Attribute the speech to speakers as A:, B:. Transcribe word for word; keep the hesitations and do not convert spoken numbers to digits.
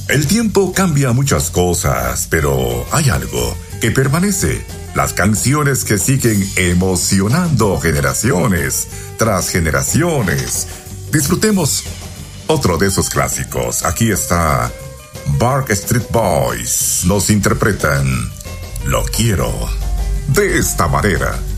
A: El tiempo cambia muchas cosas, pero hay algo que permanece. Las canciones que siguen emocionando generaciones tras generaciones. Disfrutemos otro de esos clásicos. Aquí está Backstreet Boys. Nos interpretan Lo Quiero de esta manera.